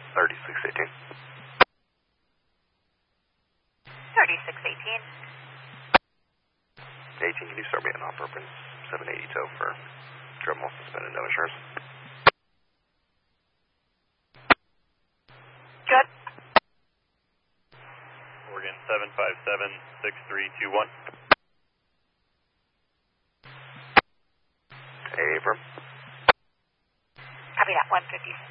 3618. 3618. 18, can you start me an off-open 780 tow for Dremel, suspended, no insurance? Good. Oregon 757-6321. Affirm. Copy that, 156.